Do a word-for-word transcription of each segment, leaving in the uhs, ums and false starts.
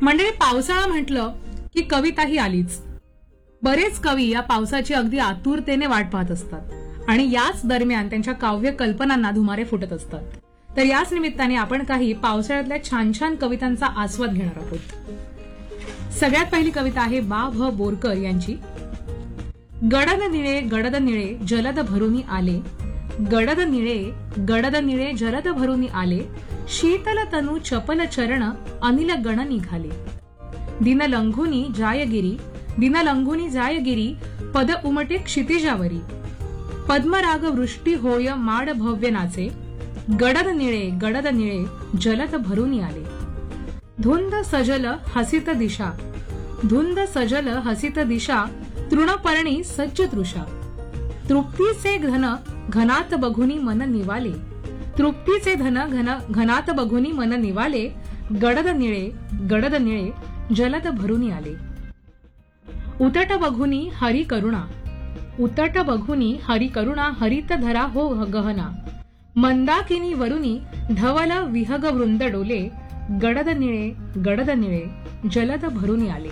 म्हणजे पावसाळा म्हटलं की कविता ही आलीच. बरेच कवी या पावसाची अगदी आतुरतेने वाट पाहत असतात आणि याच दरम्यान त्यांच्या काव्य कल्पनांना धुमारे फुटत असतात. तर याच निमित्ताने आपण काही पावसाळ्यातल्या छान छान कवितांचा आस्वाद घेणार आहोत. सगळ्यात पहिली कविता आहे बा भ बोरकर यांची. गडद निळे गडद निळे जलद भरुनी आले, गडद निळे गडद निळे जलद भरुनी आले, शीतल तनु चपल चरण अनिल गण निघाले. दिन लंघुनी जायगिरी दिन लंघुनी जायगिरी पद उमटे क्षितिजावरी, पद्मराग वृष्टी होय माड भव्य नाचे, गडद निळे गडद निळे जलद भरुनी आले. धुंद सजल हसित दिशा धुंद सजल हसित दिशा तृणपर्णी सज्ज तृषा, तृप्तीचे घन घनात बघुनी मन निवाले, तृप्तीचे धन घन घनात बघुनी मन निवाले, गडद निळे गडद निळे जलद भरुनी आले. उतट बघुनी हरी करुणा उतट बघुनी हरी करुणा हरित धरा हो गहना, मंदाकिनी वरुनी धवल विहग वृंद डोले, गडद निळे गडद निळे जलद भरुनी आले.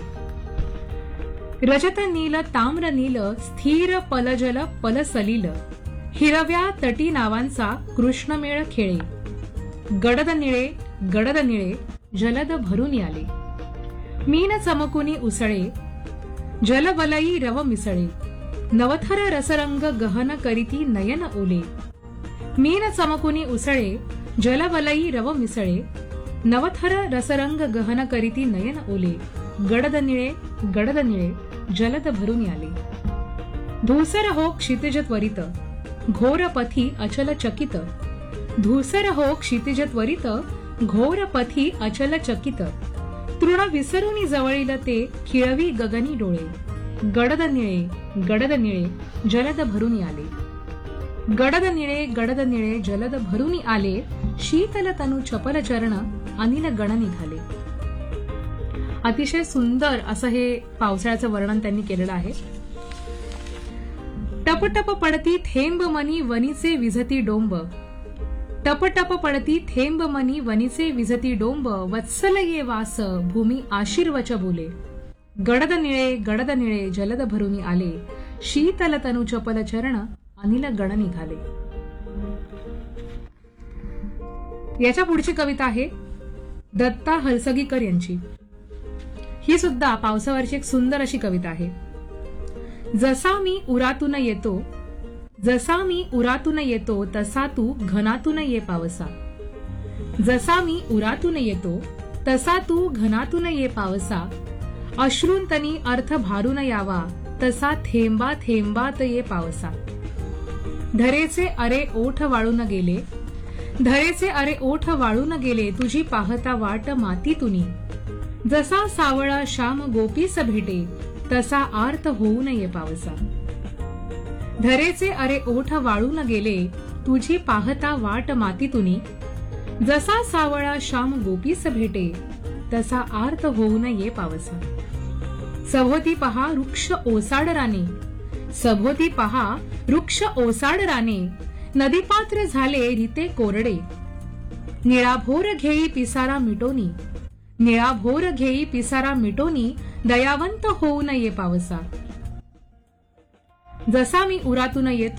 रजत नील ताम्र नील स्थिर पलजल पल सलील, हिरव्या तटी नावांचा कृष्णमेळ खेळे, गडद निळे गडद निळे जलद भरुनी आले. मीन चमकुनी उसळे जलवलई रव मिसळे, नवथर रसरंग गहन करीती नयन ओले, मीन चमकुनी उसळे जलवलई रव मिसळे, नवथर रसरंग गहन करीती नयन ओले, गडद निळे गडद निळे जलद भरुनी आले. धूसर हो क्षितिज त्वरित घोर पथी अचल चकित, धूसर हो क्षितिज त्वरित घोर पथी अचल चकित, तृण विसरुनी जवळील ते खिळवी गगनी डोळे, गडद निळे गडद निळे जलद भरुनी आले. गडद निळे गडद निळे जलद भरुनी आले, शीतल तनु चपल चरण अनिल गण निघाले. अतिशय सुंदर असं हे पावसाळ्याचं वर्णन त्यांनी केलेलं आहे. टप टप पडती थेंब मनी वनीचे विझती डोंब, टप टप पडती थेंब मनी वनीचे विझती डोंब, वत्सल ये वास भूमी आशीर्वच बोले, गडद निळे गडद निळे जलद भरुनी आले, शीतल तनु चपल चरण अनिल गण निघाले. याच्या पुढची कविता आहे दत्ता हलसगीकर यांची. ही सुद्धा पावसावरची एक सुंदर अशी कविता आहे. जसा मी उरातून येतो जसा मी उरातून येतो तसा तू घनातून ये पावसा, जसा मी उरातून येतो तसा तू घनातून ये पावसा, अश्रूंतनी अर्थ भारून यावा तसा थेंबा थेंबात ये पावसा. धरेचे अरे ओठ वाळून गेले धरेचे अरे ओठ वाळून गेले, तुझी पाहता वाट मातीतुनी, जसा सावळा श्याम गोपीस भेटे तसा आर्त होऊ नये पावसा. धरेचे अरे ओठ वाळून गेले, तुझी पाहता वाट मातीतुनी, जसा सावळा श्याम गोपीस भेटे तसा आर्त होऊ नये पावसा. सभोवती पहा वृक्ष ओसाड राने सभोवती पहा वृक्ष ओसाड राने, नदीपात्र झाले रिते कोरडे, निळाभोर घेई पिसारा मिटोनी निळाभोर घेई पिसारा मिटोनी, दयावंत होऊ नये पावसा. जसा मी उरातून येतो